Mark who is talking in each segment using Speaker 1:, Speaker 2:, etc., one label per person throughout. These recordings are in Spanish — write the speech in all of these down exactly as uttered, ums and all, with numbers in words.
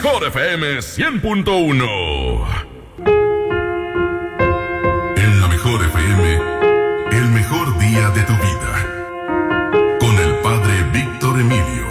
Speaker 1: mejor F M cien punto uno. En la mejor F M, el mejor día de tu vida. Con el padre Víctor Emilio.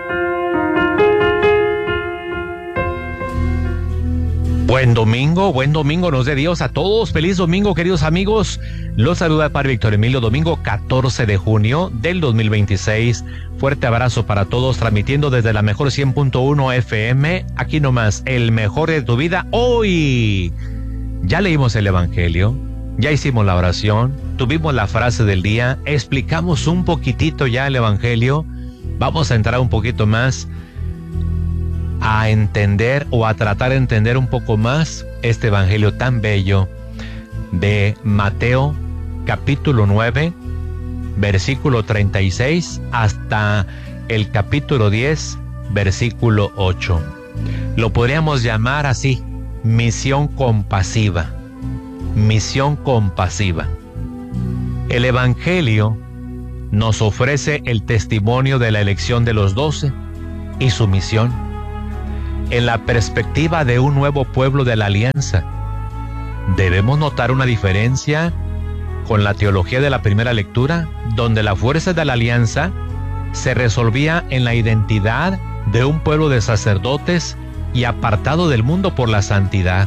Speaker 2: Buen domingo, buen domingo nos dé Dios a todos. Feliz domingo, queridos amigos. Los saluda el padre Víctor Emilio, domingo catorce de junio del dos mil veintiséis. Fuerte abrazo para todos, transmitiendo desde la mejor cien punto uno F M. Aquí nomás, el mejor de tu vida. Hoy ya leímos el Evangelio, ya hicimos la oración, tuvimos la frase del día, explicamos un poquitito ya el Evangelio. Vamos a entrar un poquito más a entender o a tratar de entender un poco más este evangelio tan bello de Mateo capítulo nueve, versículo treinta y seis hasta el capítulo diez, versículo ocho. Lo podríamos llamar así: misión compasiva. Misión compasiva. El evangelio nos ofrece el testimonio de la elección de los doce y su misión en la perspectiva de un nuevo pueblo de la alianza. Debemos notar una diferencia con la teología de la primera lectura, donde la fuerza de la alianza se resolvía en la identidad de un pueblo de sacerdotes y apartado del mundo por la santidad.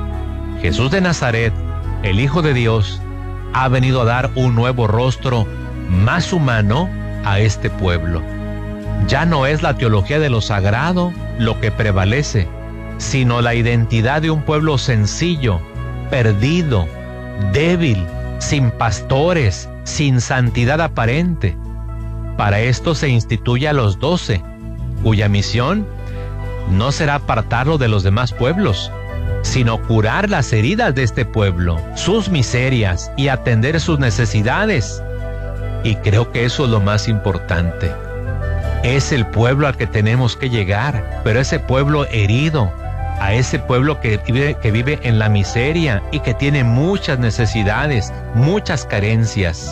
Speaker 2: Jesús de Nazaret, el Hijo de Dios, ha venido a dar un nuevo rostro más humano a este pueblo. Ya no es la teología de lo sagrado lo que prevalece, sino la identidad de un pueblo sencillo, perdido, débil, sin pastores, sin santidad aparente. Para esto se instituye a los doce, cuya misión no será apartarlo de los demás pueblos, sino curar las heridas de este pueblo, sus miserias y atender sus necesidades. Y creo que eso es lo más importante. Es el pueblo al que tenemos que llegar, pero ese pueblo herido, a ese pueblo que vive, que vive en la miseria y que tiene muchas necesidades, muchas carencias.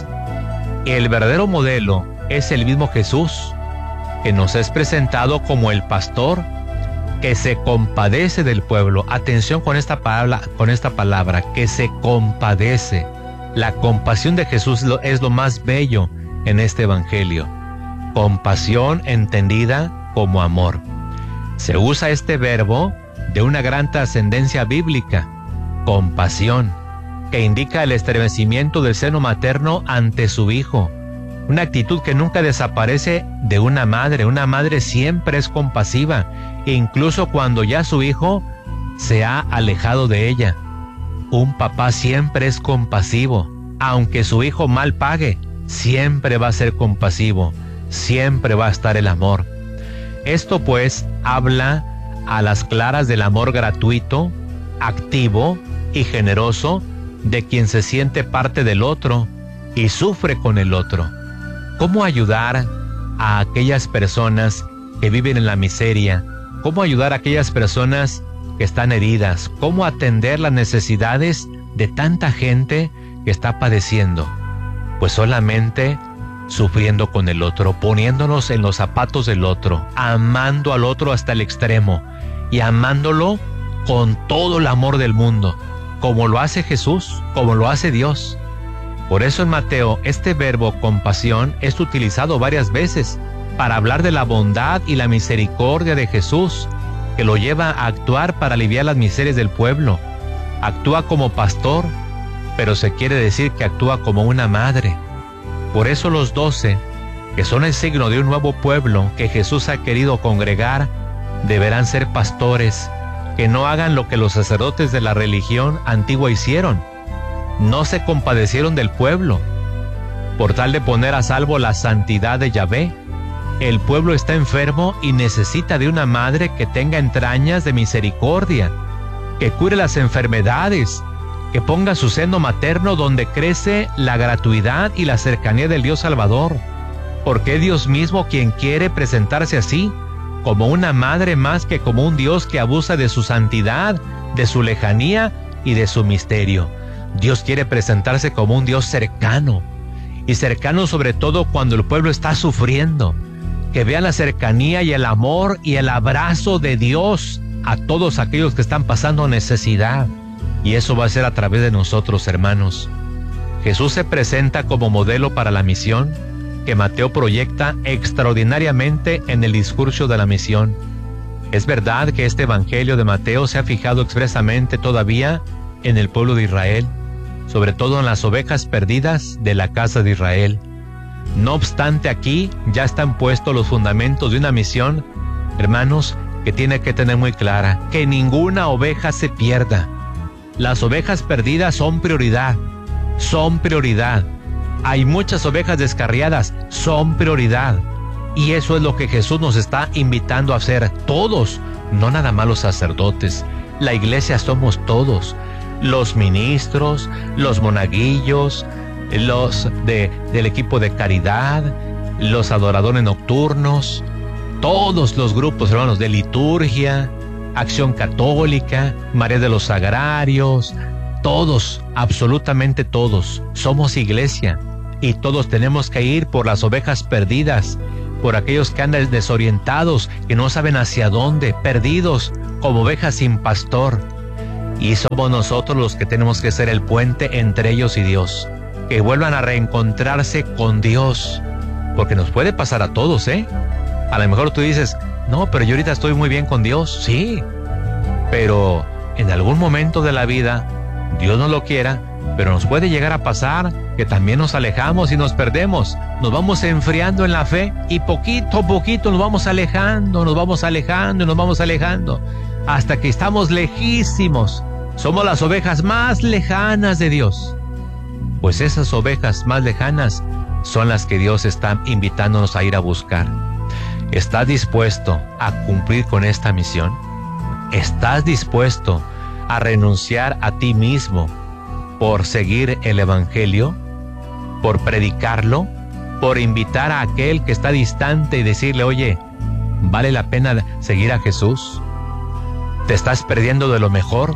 Speaker 2: El verdadero modelo es el mismo Jesús, que nos es presentado como el pastor que se compadece del pueblo. Atención con esta palabra, con esta palabra, que se compadece. La compasión de Jesús es lo más bello en este evangelio. Compasión entendida como amor. Se usa este verbo de una gran trascendencia bíblica, compasión, que indica el estremecimiento del seno materno ante su hijo. Una actitud que nunca desaparece de una madre. Una madre siempre es compasiva, incluso cuando ya su hijo se ha alejado de ella. Un papá siempre es compasivo, aunque su hijo mal pague, siempre va a ser compasivo. Siempre va a estar el amor. Esto pues habla a las claras del amor gratuito, activo y generoso de quien se siente parte del otro y sufre con el otro. ¿Cómo ayudar a aquellas personas que viven en la miseria? ¿Cómo ayudar a aquellas personas que están heridas? ¿Cómo atender las necesidades de tanta gente que está padeciendo? Pues solamente sufriendo con el otro, poniéndonos en los zapatos del otro, amando al otro hasta el extremo y amándolo con todo el amor del mundo, como lo hace Jesús, como lo hace Dios. Por eso en Mateo este verbo compasión es utilizado varias veces para hablar de la bondad y la misericordia de Jesús, que lo lleva a actuar para aliviar las miserias del pueblo. Actúa como pastor, pero se quiere decir que actúa como una madre. Por eso los doce, que son el signo de un nuevo pueblo que Jesús ha querido congregar, deberán ser pastores, que no hagan lo que los sacerdotes de la religión antigua hicieron. No se compadecieron del pueblo, por tal de poner a salvo la santidad de Yahvé. El pueblo está enfermo y necesita de una madre que tenga entrañas de misericordia, que cure las enfermedades, que ponga su seno materno donde crece la gratuidad y la cercanía del Dios Salvador, porque es Dios mismo quien quiere presentarse así, como una madre más que como un Dios que abusa de su santidad, de su lejanía y de su misterio. Dios quiere presentarse como un Dios cercano, y cercano sobre todo cuando el pueblo está sufriendo, que vean la cercanía y el amor y el abrazo de Dios a todos aquellos que están pasando necesidad. Y eso va a ser a través de nosotros, hermanos. Jesús se presenta como modelo para la misión que Mateo proyecta extraordinariamente en el discurso de la misión. Es verdad que este evangelio de Mateo se ha fijado expresamente todavía en el pueblo de Israel, sobre todo en las ovejas perdidas de la casa de Israel. No obstante, aquí ya están puestos los fundamentos de una misión, hermanos, que tiene que tener muy clara, que ninguna oveja se pierda. Las ovejas perdidas son prioridad, son prioridad. Hay muchas ovejas descarriadas, son prioridad. Y eso es lo que Jesús nos está invitando a hacer, todos, no nada más los sacerdotes. La iglesia somos todos, los ministros, los monaguillos, los de, del equipo de caridad, los adoradores nocturnos, todos los grupos, hermanos, de liturgia, Acción Católica, María de los Sagrarios, todos, absolutamente todos, somos iglesia y todos tenemos que ir por las ovejas perdidas, por aquellos que andan desorientados, que no saben hacia dónde, perdidos, como ovejas sin pastor. Y somos nosotros los que tenemos que ser el puente entre ellos y Dios, que vuelvan a reencontrarse con Dios, porque nos puede pasar a todos, ¿eh? A lo mejor tú dices, no, pero yo ahorita estoy muy bien con Dios, sí, pero en algún momento de la vida, Dios no lo quiera, pero nos puede llegar a pasar que también nos alejamos y nos perdemos, nos vamos enfriando en la fe y poquito a poquito nos vamos alejando, nos vamos alejando y nos vamos alejando, hasta que estamos lejísimos. Somos las ovejas más lejanas de Dios. Pues esas ovejas más lejanas son las que Dios está invitándonos a ir a buscar. ¿Estás dispuesto a cumplir con esta misión? ¿Estás dispuesto a renunciar a ti mismo por seguir el evangelio, por predicarlo, por invitar a aquel que está distante y decirle, oye, ¿vale la pena seguir a Jesús? ¿Te estás perdiendo de lo mejor?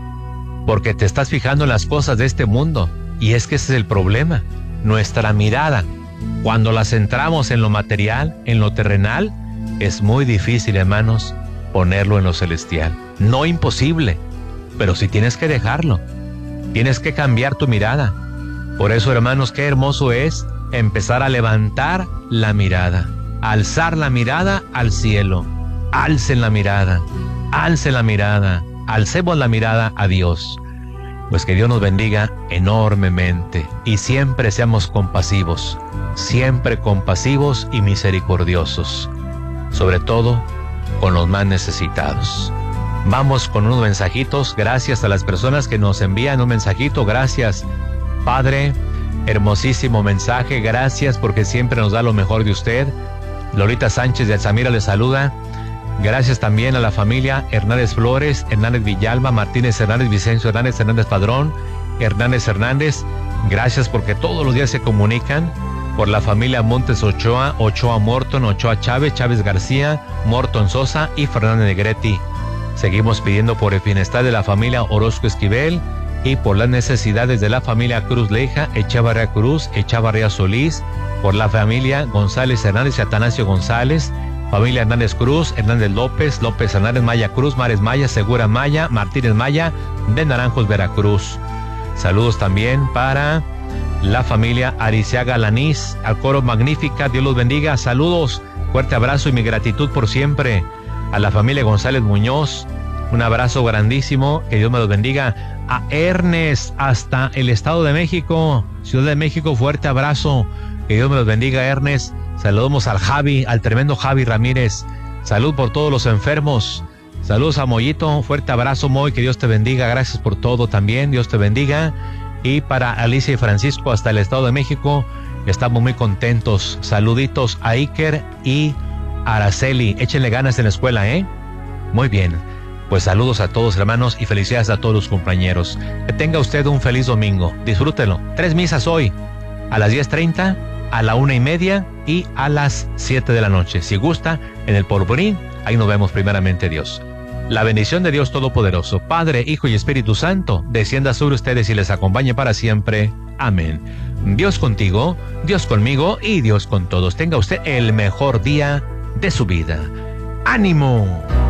Speaker 2: Porque te estás fijando en las cosas de este mundo. Y es que ese es el problema. Nuestra mirada, cuando la centramos en lo material, en lo terrenal, es muy difícil, hermanos, ponerlo en lo celestial. No imposible, pero sí tienes que dejarlo. Tienes que cambiar tu mirada. Por eso, hermanos, qué hermoso es empezar a levantar la mirada, alzar la mirada al cielo. Alcen la mirada, alcen la mirada, alcemos la mirada a Dios. Pues que Dios nos bendiga enormemente y siempre seamos compasivos, siempre compasivos y misericordiosos, sobre todo con los más necesitados. Vamos con unos mensajitos. Gracias a las personas que nos envían un mensajito. Gracias, Padre. Hermosísimo mensaje. Gracias porque siempre nos da lo mejor de usted. Lolita Sánchez de Alzamira le saluda. Gracias también a la familia Hernández Flores, Hernández Villalba, Martínez Hernández, Vicencio Hernández, Hernández Padrón, Hernández Hernández. Gracias porque todos los días se comunican. Por la familia Montes Ochoa, Ochoa Morton, Ochoa Chávez, Chávez García, Morton Sosa y Fernández Negretti. Seguimos pidiendo por el bienestar de la familia Orozco Esquivel y por las necesidades de la familia Cruz Leija, Echavarría Cruz, Echavarría Solís, por la familia González Hernández y Atanasio González, familia Hernández Cruz, Hernández López, López Hernández Maya Cruz, Mares Maya, Segura Maya, Martínez Maya, de Naranjos, Veracruz. Saludos también para la familia Ariciaga Lanís, al coro Magnífica, Dios los bendiga. Saludos, fuerte abrazo y mi gratitud por siempre. A la familia González Muñoz, un abrazo grandísimo, que Dios me los bendiga. A Ernest, hasta el Estado de México, Ciudad de México, fuerte abrazo, que Dios me los bendiga, Ernest. Saludamos al Javi, al tremendo Javi Ramírez. Salud por todos los enfermos. Saludos a Mollito, fuerte abrazo, Moy, que Dios te bendiga, gracias por todo también, Dios te bendiga. Y para Alicia y Francisco, hasta el Estado de México, estamos muy contentos. Saluditos a Iker y Araceli, échenle ganas en la escuela, ¿eh? Muy bien, pues saludos a todos, hermanos, y felicidades a todos los compañeros. Que tenga usted un feliz domingo, disfrútelo. Tres misas hoy, a las diez treinta, a la una y media y a las siete de la noche. Si gusta, en el Porvenir, ahí nos vemos primeramente, Dios. La bendición de Dios Todopoderoso, Padre, Hijo y Espíritu Santo, descienda sobre ustedes y les acompañe para siempre. Amén. Dios contigo, Dios conmigo y Dios con todos. Tenga usted el mejor día de su vida. ¡Ánimo!